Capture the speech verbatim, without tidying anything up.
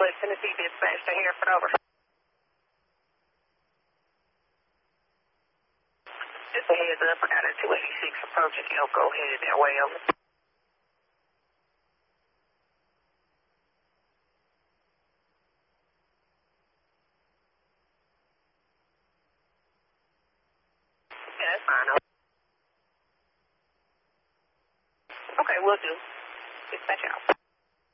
West Tennessee dispatch to Hereford, over. Just a heads up, I got a two eighty-six approaching Elko headed that way, over. Yeah, that's fine, over. Okay, we'll do. Dispatch out.